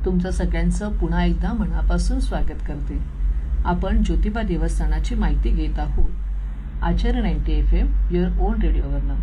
तुमचं सगळ्यांचं पुन्हा एकदा मनापासून स्वागत करते. आपण ज्योतिबा देवस्थानाची माहिती घेत आहोत आचार्य 90 FM युअर ओन रेडिओवरनं.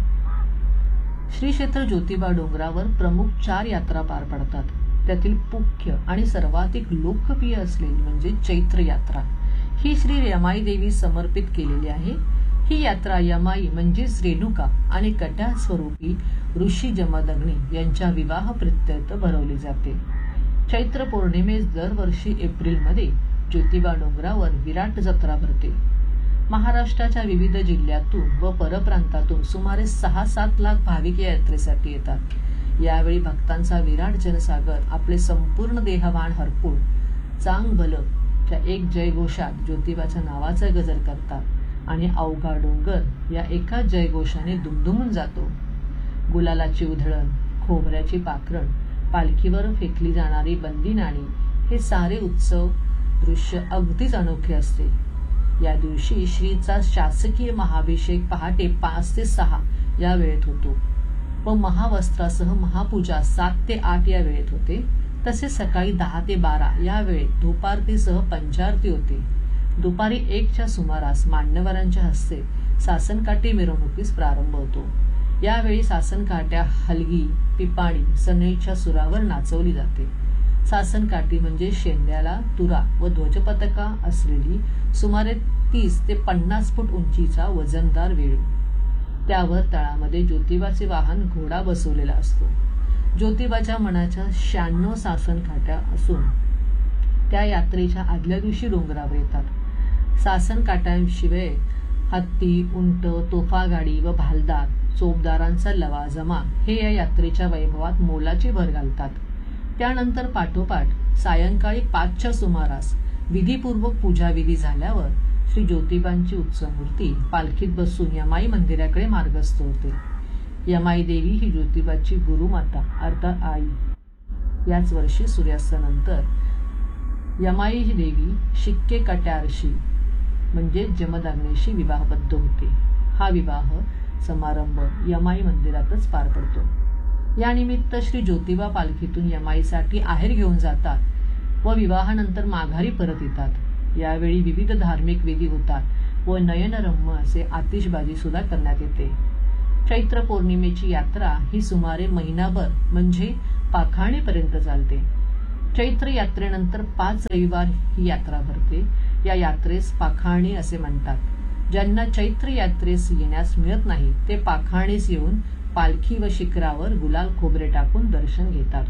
श्री क्षेत्र ज्योतिबा डोंगरावर प्रमुख 4 यात्रा पार पडतात. त्यातील मुख्य आणि सर्वाधिक लोकप्रिय असलेली म्हणजे चैत्र यात्रा. ही श्री यमाई देवी समर्पित केलेली आहे. ही यात्रा यमाई म्हणजेच रेणुका आणि कट्या स्वरूपी ऋषी जमदग्नी यांच्या विवाह प्रित्यर्थ भरवली जाते. चैत्र पौर्णिमेस दरवर्षी एप्रिलमध्ये ज्योतिबा डोंगरावर विराट जत्रा भरते. महाराष्ट्राच्या विविध जिल्ह्यातून व परप्रांतातून सुमारे 6-7 लाख भाविक या यात्रेसाठी येतात. यावेळी भक्तांचा विराट जनसागर आपले संपूर्ण देहवान हरपून चांग भलच्या एक जयघोषात ज्योतिबाच्या नावाचा गजर करतात आणि अवघा डोंगर या एका जयघोषाने दुमदुमून जातो. गुलालाची उधळण, खोबऱ्याची पाखरण, पालखीवर फेकली जाणारी बंदी नाणी हे सारे उत्सव दृश्य अगदीच अनोखे असते. या दिवशी श्रीचा शासकीय महाभिषेक पहाटे 5 ते 6 या वेळेत होतो व महावस्त्रासह महापूजा 7 ते 8 या वेळेत होते. तसेच सकाळी 10 ते 12 या वेळेत धूपारतीसह पंचारती होते. दुपारी 1च्या सुमारास मान्यवरांच्या हस्ते सासनकाठी मिरवणुकीस प्रारंभ होतो. यावेळी सासनकाठ्या हलगी, पिपाणी, सनईच्या सुरावर नाचवली जाते. सासनकाठी म्हणजे शेंड्याला तुरा व ध्वजपताका असलेली सुमारे 30 ते 50 फूट उंचीचा वजनदार वेळू. त्यावर तळामध्ये ज्योतिबाचे वाहन घोडा बसवलेला असतो. ज्योतिबाच्या मनाच्या 96 सासनकाठ्या असून त्या यात्रेच्या आदल्या दिवशी डोंगरावर येतात. सासनकाठ्यांशिवाय हत्ती, उंट, तोफागाडी व भालदार, चोपदारांचा लवाजमा हे या यात्रेच्या वैभवात मोलाची भर घालतात. त्यानंतर पाठोपाठ सायंकाळी 5च्या सुमारास विधीपूर्वक पूजाविधी झाल्यावर श्री ज्योतिबांची उत्सवमूर्ती पालखीत बसून यमाई मंदिराकडे मार्गस्थ होते. यमाई देवी ही ज्योतिबाची गुरुमाता अर्थात आई. याच वर्षी सूर्यास्तानंतर यमाई ही देवी शिक्के कट्यारशी म्हणजे जमदग्नीशी विवाहबद्ध होते. हा विवाह समारंभ यमाई मंदिरातच पार पडतो. यानिमित्त श्री ज्योतिबा पालखीतून यमाईसाठी आहेर घेऊन जातात व विवाहानंतर माघारी परत येतात. यावेळी विविध धार्मिक विधी होतात व नयनरम्य असे आतिषबाजी सुद्धा करण्यात येते. चैत्र पौर्णिमेची यात्रा ही सुमारे महिनाभर म्हणजे पाखाणीपर्यंत चालते. चैत्र यात्रेनंतर 5 रविवार ही यात्रा भरते. या यात्रेस पाखाणी असे म्हणतात. ज्यांना चैत्र यात्रेस येण्यास मिळत नाही ते पाखाणीस येऊन पालखी व शिखरावर गुलाल खोबरे टाकून दर्शन घेतात.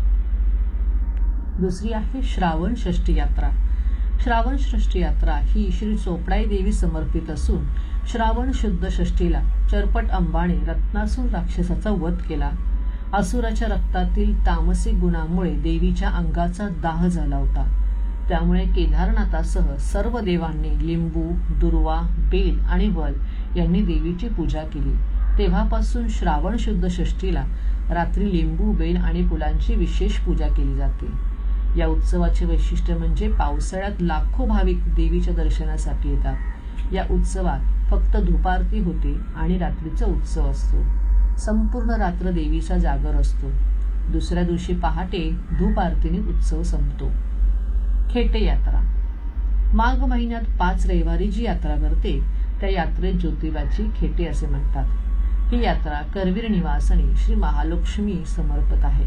दुसरी आहे श्रावण षष्ठी यात्रा. श्रावण षष्ठी यात्रा ही श्री चोपडाई देवी समर्पित असून श्रावण शुद्ध षष्ठीला चरपट अंबाने रत्नासूर राक्षसाचा वध केला. असुराच्या रक्तातील तामसिक गुणामुळे देवीच्या अंगाचा दाह झाला होता. त्यामुळे केदारनाथासह सर्व देवांनी लिंबू, दुर्वा, बेल आणि वल यांनी देवीची पूजा केली. तेव्हापासून श्रावण शुद्ध षष्ठीला रात्री लिंबू, बेल आणि फुलांची विशेष पूजा केली जाते. या उत्सवाचे वैशिष्ट्य म्हणजे पावसाळ्यात लाखो भाविक देवीच्या दर्शनासाठी येतात. या उत्सवात फक्त धूपारती होते आणि रात्रीचा उत्सव असतो. संपूर्ण रात्र देवीचा जागर असतो. दुसऱ्या दिवशी पहाटे धूप आरतीने उत्सव संपतो. खेटे यात्रा. माघ महिन्यात 5 रविवारी जी यात्रा भरते त्या यात्रेत ज्योतिबाची खेटे असे म्हणतात. ही यात्रा करवीर निवासनी श्री महालक्ष्मी समर्पित आहे.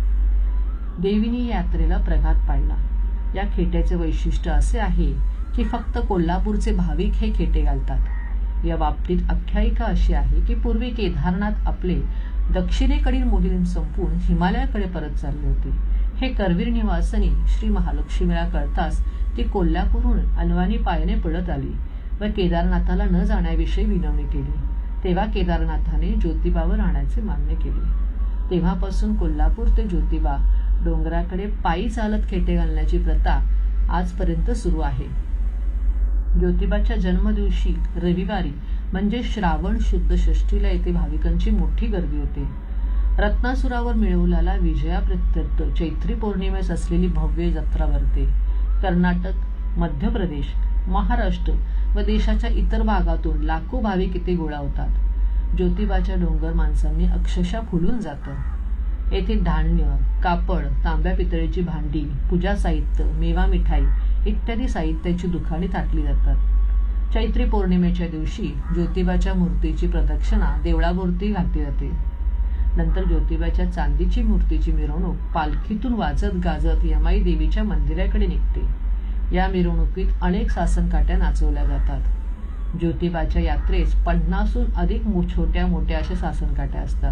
देवीने या यात्रेला प्रघात पाडला. या खेट्याचे वैशिष्ट्य असे आहे की फक्त कोल्हापूरचे भाविक हे खेटे घालतात. या बाबतीत आख्यायिका अशी आहे की पूर्वी केदारनाथ आपले दक्षिणेकडील मोहीम संपून हिमालयाकडे परत चालले होते. हे करवीर निवासनी श्री महालक्ष्मीला कळताच ती कोल्हापूरहून अनवाणी पायाने पळत आली व केदारनाथाला न जाण्याविषयी विनवणी केली. तेव्हा केदारनाथाने ज्योतिबावर राहण्याचे मान्य केले. तेव्हापासून कोल्हापूर ते ज्योतिबा डोंगराकडे पायी चालत खेटे घालण्याची प्रथा आजपर्यंत सुरू आहे. ज्योतिबाच्या जन्मदिवशी रविवारी म्हणजे श्रावण शुद्ध षष्ठीला येथे भाविकांची मोठी गर्दी होते. रत्नासुरावर मिळवलेला विजयाप्रित्यर्थ चैत्री पौर्णिमेस असलेली भव्य जत्रा भरते. कर्नाटक, मध्य प्रदेश, महाराष्ट्र व देशाच्या इतर भागातून लाखो भाविक इथे गोळा होतात. ज्योतिबाच्या डोंगर माणसांनी अक्षरशः फुलून जातं. येथे धान्य, कापड, तांब्या पितळेची भांडी, पूजा साहित्य, मेवा मिठाई इत्यादी साहित्याची दुकाने थाटली जातात। चैत्री पौर्णिमेच्या दिवशी ज्योतिबाच्या मूर्तीची प्रदक्षिणा देवळाभोवती घातली जाते। नंतर ज्योतिबाच्या चांदीची मूर्तीची मिरवणूक पालखीतून वाजत गाजत यमाई देवीच्या मंदिराकडे निघते। या मिरवणुकीत अनेक सासनकाठ्या नाचवल्या जातात। ज्योतिबाच्या यात्रेस 50हून अधिक छोट्या मोठ्या अशा सासनकाठ्या असतात।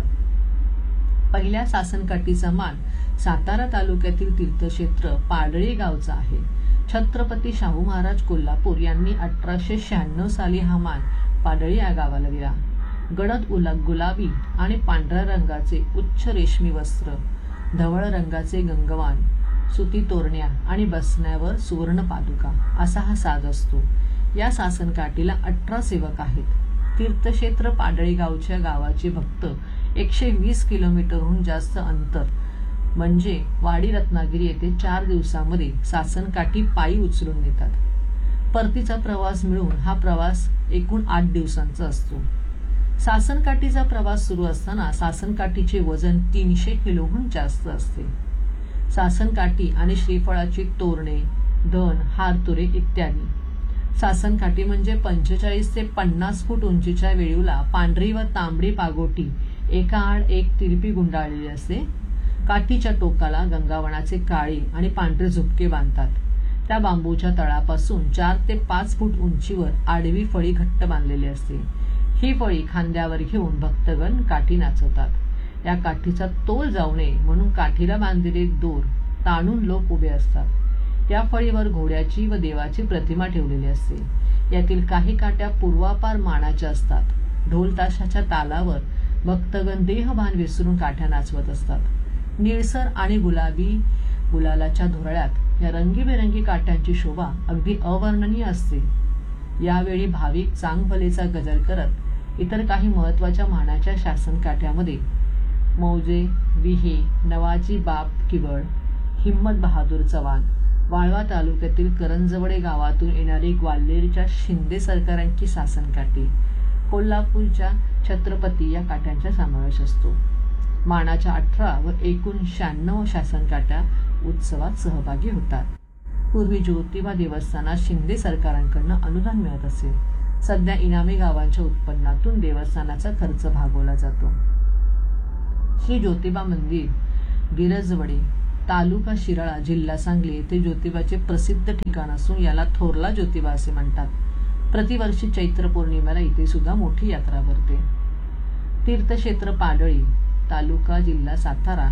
पहिल्या सासनकाठीचा मान सातारा तालुक्यातील तीर्थक्षेत्र पाडळी गावचा आहे। छत्रपती शाहू महाराज कोल्हापूर यांनी 1896 साली हा मान पाडळी या गावाला दिला। गडद गुलाबी आणि पांढऱ्या रंगाचे उच्च रेशमी वस्त्र, धवळ रंगाचे गंगवान, सुती तोरण्या आणि बसण्यावर सुवर्ण पादुका असा हा साज असतो। या सासनकाठीला 18 सेवक आहेत। तीर्थक्षेत्र पाडळी गावच्या गावाचे भक्त 120 किलोमीटरहून जास्त अंतर म्हणजे वाडी रत्नागिरी येथे 4 दिवसांमध्ये सासनकाठी पायी उचलून नेतात। परतीचा प्रवास मिळून हा प्रवास एकूण 8 दिवसांचा असतो। सासनकाठीचा प्रवास सुरू असताना सासनकाठीचे वजन 300 किलोहून जास्त असते। सासनकाठी आणि श्रीफळाची तोरणे, धन, हारतुरे इत्यादी। सासनकाठी म्हणजे 45 ते 50 फूट उंचीच्या वेळूला पांढरी व तांबडी पागोटी एका आड एक तिरपी गुंडाळलेली असते। काठीच्या टोकाला गंगावणाचे काळे आणि पांढरे झुपके बांधतात। त्या बांबूच्या तळापासून 4 ते 5 फूट उंचीवर आडवी फळी घट्ट बांधलेली असते। ही फळी खांद्यावर घेऊन भक्तगण काठी नाचवतात। या काठीचा तोल जाऊ नये म्हणून काठीला बांधलेले दोर ताणून लोक उभे असतात। या फळीवर घोड्याची व देवाची प्रतिमा ठेवलेली असते। यातील काही काठ्या पूर्वापार मानाच्या असतात। ढोल ताशाच्या तालावर भक्तगण देहभान विसरून काठ्या नाचवत असतात। निळसर आणि गुलाबी गुलालाच्या धुरळ्यात या रंगीबेरंगी काठ्यांची शोभा अगदी अवर्णनीय असते। यावेळी भाविक चांगभलेचा गजर करत इतर काही महत्वाच्या मानाच्या सासनकाठ्यामध्ये मौजे, विहे, नवाजी बाप किवळ, हिम्मत बहादूर चव्हाण, वाळवा तालुक्यातील करंजवडे गावातून येणारी ग्वाल्हेरच्या शिंदे सरकारांची सासनकाठी, कोल्हापूरच्या छत्रपती या काठ्यांचा समावेश असतो। मानाच्या 18 व एकूण 96 सासनकाठ्या उत्सवात सहभागी होतात। पूर्वी ज्योतिबा देवस्थानात शिंदे सरकारांकडून अनुदान मिळत असे। सध्या इनामी गावांच्या उत्पन्नातून देवस्थानाचा खर्च भागवला जातो। श्री ज्योतिबा मंदिर गिरजवडे, तालुका शिराळा, जिल्हा सांगली येथे ज्योतिबाचे प्रसिद्ध ठिकाण असून याला थोरला ज्योतिबा असे म्हणतात। प्रतिवर्षी चैत्र पौर्णिमेला इथे सुद्धा मोठी यात्रा भरते। तीर्थक्षेत्र पाडळी, तालुका जिल्हा सातारा,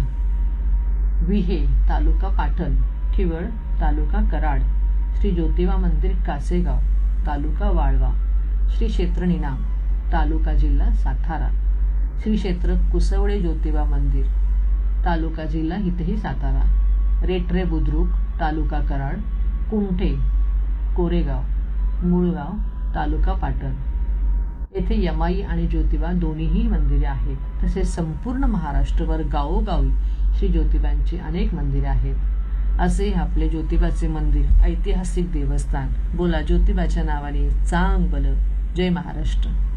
विहे तालुका पाटण, ठिवळ तालुका कराड, श्री ज्योतिबा मंदिर कासेगाव, तालुका वाळवा, श्री क्षेत्र निनाम, तालुका जिल्हा सातारा, श्री क्षेत्र कुसवडे ज्योतिबा मंदिर, तालुका जिल्हा इथेही सातारा, रेटरे बुद्रुक, तालुका कराड, कुमठे कोरेगाव, मुळगाव, तालुका पाटण येथे यमाई आणि ज्योतिबा दोन्हीही मंदिरे आहेत। तसेच संपूर्ण महाराष्ट्रभर गावोगावी श्री ज्योतिबांची अनेक मंदिरे आहेत। असे आपले ज्योतिबाचे मंदिर, ऐतिहासिक देवस्थान। बोला ज्योतिबाच्या नावाने चांग भलं। जय महाराष्ट्र।